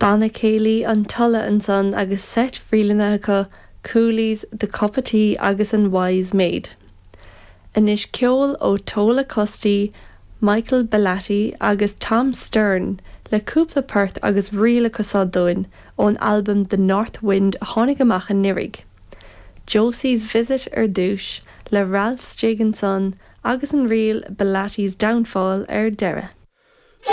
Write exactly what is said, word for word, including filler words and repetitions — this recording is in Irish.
Banna céalaí an tolla an son agus set bhrílanna acu coolies the cup of tea agus an wise maid. Inis ceol ó Tola Custí, Michael Belatti agus Tom Stern le cúpla perth agus riala cosadóin ón album The North Wind a tháinig amach an Nirrig. Josie's Visit ar dúis le Ralph Steganson agus an rial Belatti's Downfall ar deireadh.